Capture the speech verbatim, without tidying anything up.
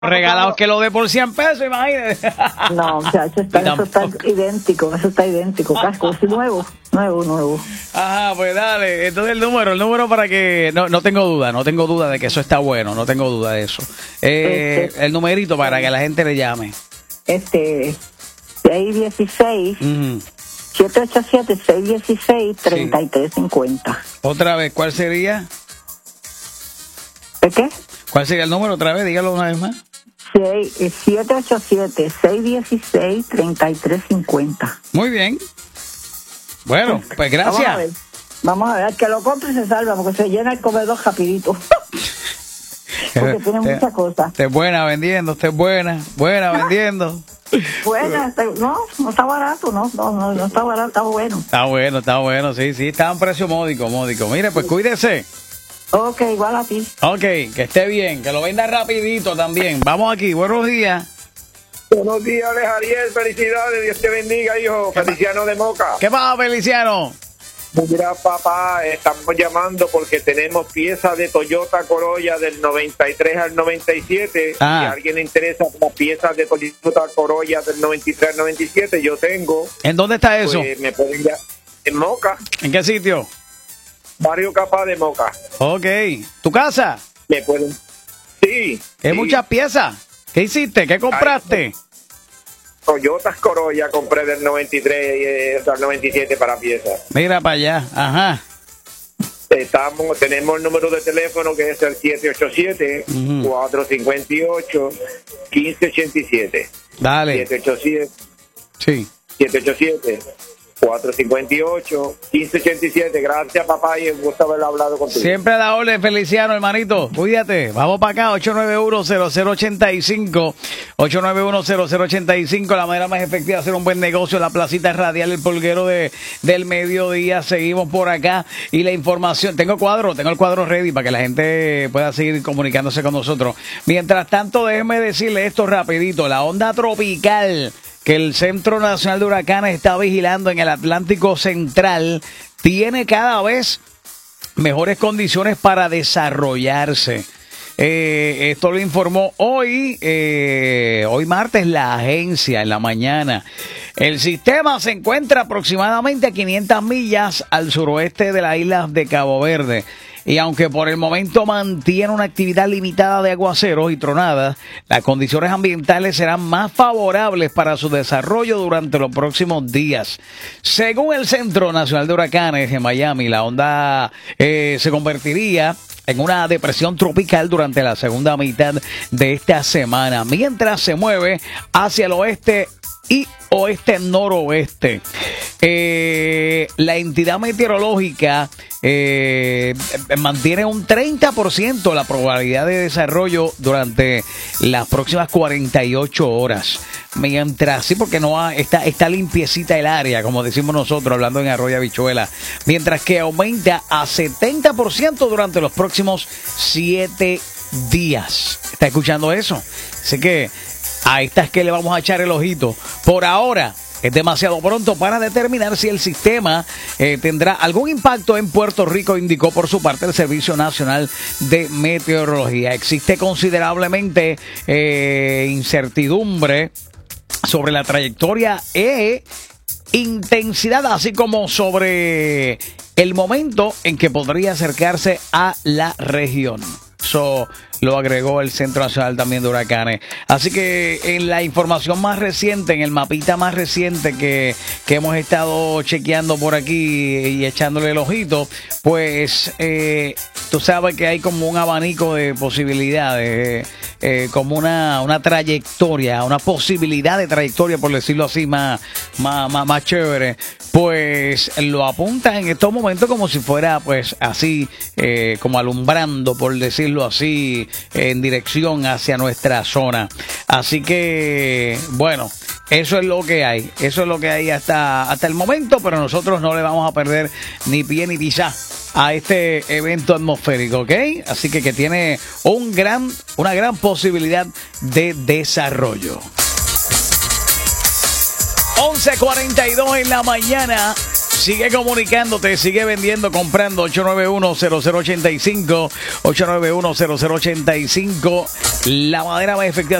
Regalados que lo dé por cien pesos, imagínate. No, o sea, eso está, eso está idéntico, eso está idéntico. Casco, sí, nuevo, nuevo, nuevo. Ajá, pues dale. Entonces el número, el número para que... No, no tengo duda, no tengo duda de que eso está bueno, no tengo duda de eso. Eh, este, el numerito para que la gente le llame. Este, seis dieciséis, Uh-huh. siete ocho siete, seis dieciséis, treinta y tres cincuenta. Otra vez, ¿cuál sería? ¿De qué? ¿Cuál sería el número otra vez? Dígalo una vez más. siete ocho siete, seis dieciséis, treinta y tres cincuenta. Muy bien. Bueno, pues gracias. Vamos a ver, vamos a ver, que lo compre y se salva, porque se llena el comedor rapidito. Porque tiene muchas cosas. Usted es buena vendiendo, usted es buena, buena vendiendo. Buena, este, no, no está barato, no, no, no, no está barato, está bueno. Está bueno, está bueno, sí, sí, está a un precio módico, módico. Mire, pues cuídese. Ok, igual a ti. Ok, que esté bien, que lo venda rapidito también. Vamos aquí, buenos días. Buenos días, Ariel, felicidades, Dios te bendiga, hijo. Feliciano de Moca. ¿Qué pasa, Feliciano? Mira, papá, estamos llamando porque tenemos piezas de Toyota Corolla del noventa y tres al noventa y siete. Ah. Si a alguien le interesa las piezas de Toyota Corolla del noventa y tres al noventa y siete, yo tengo. ¿En dónde está eso? Pues me pueden llamar en Moca, ¿En qué sitio? Barrio Capaz de Moca. Ok, ¿tu casa? Me pueden. Sí. ¿Hay sí. muchas piezas? ¿Qué hiciste? ¿Qué compraste? Toyota Corolla compré del noventa y tres al noventa y siete para piezas. Mira para allá, ajá. Estamos, tenemos el número de teléfono que es el siete ocho siete, cuatro cinco ocho, uno cinco ocho siete. Dale. siete ocho siete, Sí. siete ocho siete, cuatro cinco ocho, uno cinco ocho siete. Gracias, papá, y un gusto haber hablado contigo. Siempre a la orden, Feliciano, hermanito. Cuídate. Vamos para acá, ocho nueve uno, cero cero ocho cinco. ocho nueve uno, cero cero ocho cinco. La manera más efectiva de hacer un buen negocio, la placita radial, el pulguero de, del mediodía. Seguimos por acá. Y la información, tengo cuadro, tengo el cuadro ready para que la gente pueda seguir comunicándose con nosotros. Mientras tanto, déjeme decirle esto rapidito. La onda tropical que el Centro Nacional de Huracanes está vigilando en el Atlántico Central tiene cada vez mejores condiciones para desarrollarse. Eh, esto lo informó hoy, eh, hoy martes, la agencia en la mañana. El sistema se encuentra aproximadamente a quinientas millas al suroeste de la isla de Cabo Verde. Y aunque por el momento mantiene una actividad limitada de aguaceros y tronadas, las condiciones ambientales serán más favorables para su desarrollo durante los próximos días. Según el Centro Nacional de Huracanes en Miami, la onda eh, se convertiría en una depresión tropical durante la segunda mitad de esta semana, mientras se mueve hacia el oeste y oeste-noroeste. Eh, la entidad meteorológica eh, mantiene un treinta por ciento la probabilidad de desarrollo durante las próximas cuarenta y ocho horas. Mientras, sí, porque no ha, está, está limpiecita el área, como decimos nosotros, hablando en Arroyo Habichuela. Mientras que aumenta a setenta por ciento durante los próximos siete días. ¿Está escuchando eso? Así que a estas que le vamos a echar el ojito. Por ahora es demasiado pronto para determinar si el sistema eh, tendrá algún impacto en Puerto Rico, indicó por su parte el Servicio Nacional de Meteorología. Existe considerablemente eh, incertidumbre sobre la trayectoria e intensidad, así como sobre el momento en que podría acercarse a la región. Eso lo agregó el Centro Nacional también de Huracanes. Así que en la información más reciente, en el mapita más reciente que, que hemos estado chequeando por aquí y echándole el ojito, pues eh, tú sabes que hay como un abanico de posibilidades, eh, eh, como una, una trayectoria, una posibilidad de trayectoria, por decirlo así, más, más, más, más chévere. Pues lo apunta en estos momentos como si fuera pues así, eh, como alumbrando, por decirlo así, en dirección hacia nuestra zona. Así que, bueno, eso es lo que hay. Eso es lo que hay hasta, hasta el momento, pero nosotros no le vamos a perder ni pie ni tiza a este evento atmosférico, ¿ok? Así que que tiene un gran, una gran posibilidad de desarrollo. once cuarenta y dos en la mañana. Sigue comunicándote, sigue vendiendo, comprando. Ocho nueve uno, cero cero ocho cinco, ocho nueve uno, cero cero ocho cinco. La manera más efectiva